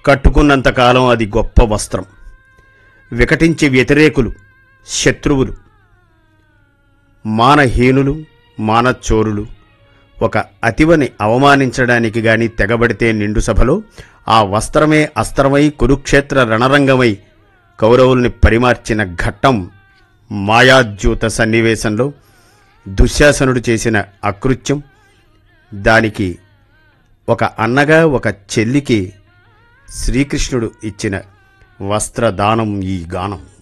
కట్టుకున్నంతకాలం అది గొప్ప వస్త్రం. వికటించే వ్యతిరేకులు, శత్రువులు, మానహీనులు, మానచోరులు ఒక అతివని అవమానించడానికి గాని తెగబడితే నిండు సభలో ఆ వస్త్రమే అస్త్రమై కురుక్షేత్ర రణరంగమై కౌరవుల్ని పరిమార్చిన ఘట్టం మాయాద్యూత సన్నివేశంలో దుశ్శాసనుడు చేసిన అకృత్యం. దానికి ఒక అన్నగా ఒక చెల్లికి శ్రీకృష్ణుడు ఇచ్చిన వస్త్రదానం ఈ గానం.